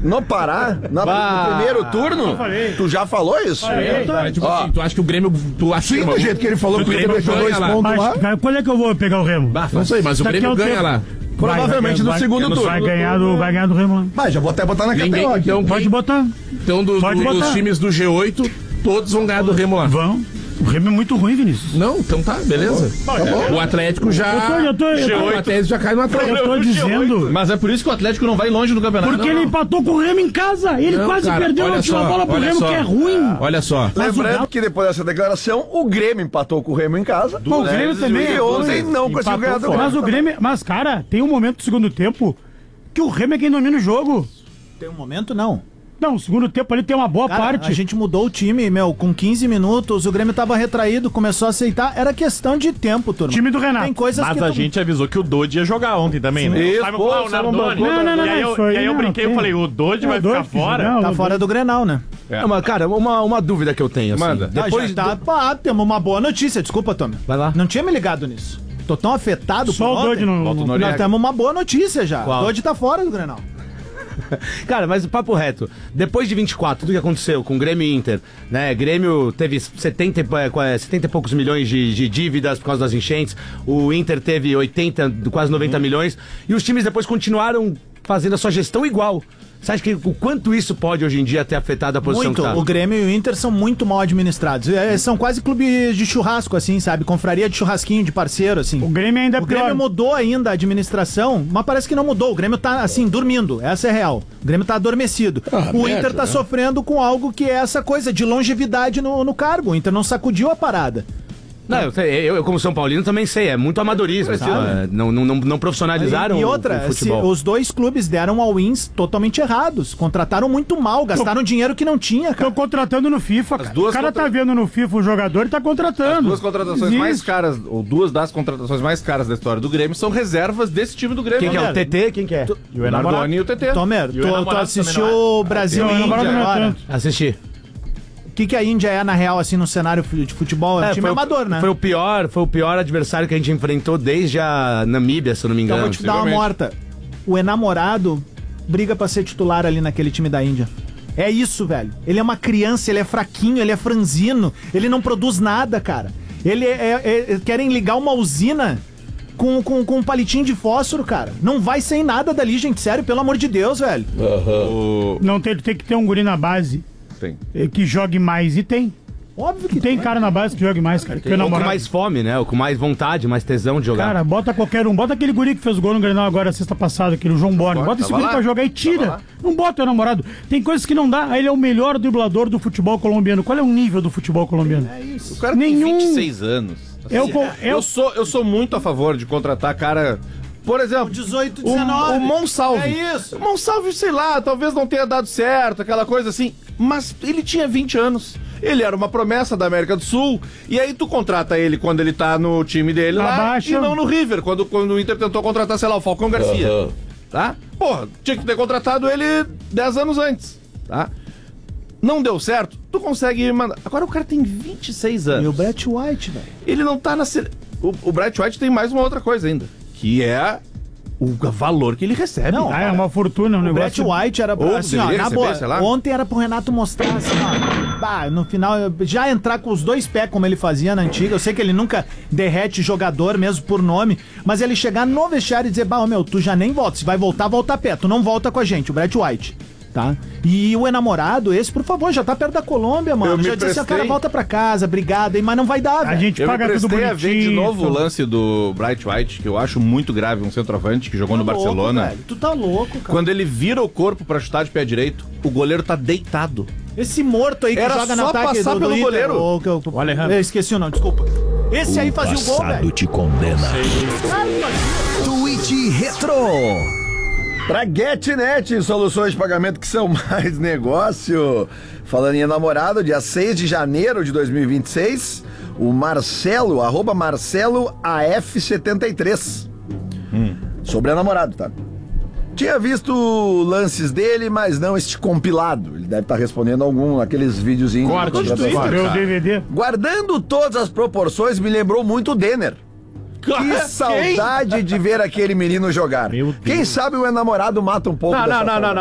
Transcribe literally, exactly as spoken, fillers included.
No Pará? Na, no primeiro turno? Tu já falou isso? Falei. É, tipo assim, tu acha que o Grêmio... Tu acha Sim, do jeito que ele falou que o Grêmio deixou dois pontos lá. Mas, quando é que eu vou pegar o Remo? Bah, não sei, mas o Daqui Grêmio ao ganha tempo. lá. Provavelmente vai, no vai, segundo turno. Vai ganhar do, vai ganhar do Remo lá. Mas já vou até botar na Ninguém, K T O aqui. então, Pode quem- botar. então do- Pode do- dos botar. times do G oito, todos vão ganhar do Remo lá. Vão. O Remo é muito ruim, Vinícius. Não, então tá, beleza. O Atlético já... Eu tô, eu tô, eu tô, O Atlético já cai no Atlético. eu tô dizendo. Mas é por isso que o Atlético não vai longe no campeonato. Porque ele empatou com o Remo em casa. Ele Não, quase cara, perdeu a olha última só, bola pro olha Remo, só. que é ruim. Olha só. Mas o Lembrando Galo- que depois dessa declaração, o Grêmio empatou com o Remo em casa. Pô, o Grêmio também E é ontem não conseguiu ganhar do Mas Grêmio. o Grêmio. Mas, cara, tem um momento do segundo tempo que o Remo é quem domina o jogo. Tem um momento, não. Não, o segundo tempo ali tem uma boa Cara, parte. a gente mudou o time, meu, com quinze minutos, o Grêmio tava retraído, começou a aceitar, era questão de tempo, turma. Time do Renato. Tem coisas Mas que a tu- gente avisou que o Dodge ia jogar ontem também, né? Isso, Sabe, pô, ah, o você não Nardoni. bancou, Não, não, não, E aí não, eu, isso aí e aí eu não, brinquei e tem. falei, o Dodge É, vai o Dodge ficar que fora? jogar, Tá o fora do Grenal, né? Não, mas, cara, uma, uma dúvida que eu tenho, assim. Manda. Depois Ah, já tá, ah, temos uma boa notícia, desculpa, Tommy. Vai lá. Não tinha me ligado nisso. Tô tão afetado Só por o Dodge ontem. não. Volta o não- Noriega. Nós temos uma boa notícia já. Qual? O Dodge tá fora do Grenal. Cara, mas papo reto, depois de vinte e quatro, tudo que aconteceu com o Grêmio e Inter, né? Grêmio teve setenta, e- eh, setenta e poucos milhões de, de dívidas por causa das enchentes, o Inter teve oitenta, quase noventa milhões, e os times depois continuaram fazendo a sua gestão igual. Você acha que o quanto isso pode hoje em dia ter afetado a posição Muito. que tá? O Grêmio e o Inter são muito mal administrados. É, são quase clubes de churrasco, assim, sabe? Confraria de churrasquinho, de parceiro, assim. O Grêmio ainda é O Grêmio pior. mudou ainda a administração, mas parece que não mudou. O Grêmio tá, assim, dormindo. Essa é real. O Grêmio tá adormecido. Ah, o merda, Inter tá né? sofrendo com algo que é essa coisa de longevidade no, no cargo. O Inter não sacudiu a parada. Não, eu, sei, eu, eu, como São Paulino, também sei, é muito amadorismo. assim, ó, não, não, não, não profissionalizaram E, e o- outra, o se- futebol. os dois clubes deram all-ins totalmente errados. Contrataram muito mal, gastaram dinheiro que não tinha, cara. Estão contratando no FIFA, cara. duas O cara contra- tá vendo no FIFA o jogador e tá contratando. As duas contratações Existe. mais caras, ou duas das contratações mais caras da história do Grêmio são reservas desse time do Grêmio. Quem que é? O Galera, T T? Quem que é? E o O enamorado. Nardoni e o T T. Tomer, E o tu, tu namorado assistiu também não o Brasil Não, e o namorado Índia não é agora. tanto. Assisti. O que, que a Índia é, na real, assim, no cenário fu- de futebol? É um time foi, o- amador, né? Foi o pior, foi o pior adversário que a gente enfrentou desde a Namíbia, se eu não me Então engano. vou te dar uma morta. O enamorado briga pra ser titular ali naquele time da Índia. É isso, velho. Ele é uma criança, ele é fraquinho, ele é franzino, ele não produz nada, cara. Ele é, é- é- querem ligar uma usina com, com, com um palitinho de fósforo, cara. Não vai sem nada dali, gente. Sério, pelo amor de Deus, velho. Não, tem, tem que ter um guri na base Tem. eh, que jogue mais. E tem. Óbvio que Tem cara na base que jogue mais, cara. Que o Ou com namorado- mais fome, né? Ou com mais vontade, mais tesão de jogar. Cara, bota qualquer um. Bota aquele guri que fez o gol no Grenal agora, sexta passada, aquele João Borne. Bota esse tava guri lá. pra jogar e Tava tira. lá. Não bota o namorado. Tem coisas que não dá. Aí ele é o melhor driblador do futebol colombiano. Qual é o nível do futebol colombiano? O cara Nenhum. tem vinte e seis anos. É o, co- é Eu o sou, eu sou muito a favor de contratar cara. Por exemplo, dezoito, o, dezenove. o Monsalve. É isso. O Monsalve, sei lá, talvez não tenha dado certo, aquela coisa assim. Mas ele tinha vinte anos. Ele era uma promessa da América do Sul. E aí tu contrata ele quando ele tá no time dele lá Abaixa. e não no River, quando, quando o Inter tentou contratar, sei lá, o Falcão Garcia. Tá? Porra, tinha que ter contratado ele dez anos antes. Tá? Não deu certo, tu consegue mandar. Agora o cara tem vinte e seis anos. E o Brett White, velho. Ele não tá na. sele- O, o Bright White tem mais uma outra coisa ainda, que é o valor que ele recebe. Não, Ah, é uma fortuna, um O Brett negócio. White era pra, Ou assim, ó, deveria na receber, boa, sei lá. ontem era pro Renato mostrar assim, ó, bah, no final, já entrar com os dois pés como ele fazia na antiga. Eu sei que ele nunca derrete jogador, mesmo por nome, mas ele chegar no vestiário e dizer, bah, ô, meu, tu já nem volta, se vai voltar, volta a pé, tu não volta com a gente, o Brett White. Tá? E o enamorado, esse, por favor, já tá perto da Colômbia, mano. Eu me Já disse assim, ó, cara, prestei- volta pra casa, obrigado, hein, mas não vai dar, A velho. gente Eu me paga tudo prestei bonitinho. a ver de novo o tudo. lance do Bright White, que eu acho muito grave, um centroavante que jogou no Tá louco, Barcelona. velho, tu tá louco, cara. Quando ele vira o corpo pra chutar de pé direito, o goleiro tá deitado. Esse morto aí que Era joga no só ataque passar do, pelo do Inter, goleiro. ô, que eu, O Alejandro. eu esqueci o nome, desculpa. Esse aí fazia o gol, velho. te condena. Tweet Retro. Pra GetNet, soluções de pagamento que são mais negócio. Falando em namorado, dia seis de janeiro de dois mil e vinte e seis, o Marcelo, arroba Marcelo A F setenta e três. Sobre a namorado, tá? Tinha visto lances dele, mas não este compilado. Ele deve estar respondendo algum, aqueles videozinhos. de Corte do contratação. Twitter. Meu D V D. Guardando todas as proporções, me lembrou muito o Denner. Que saudade de ver aquele menino jogar. Meu Deus. Quem sabe o enamorado mata um pouco Não, dessa não, não, não, saudade.